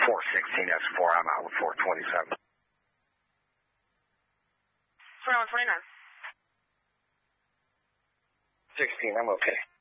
416, that's 4. I'm out with 427. 4149. 16, I'm okay.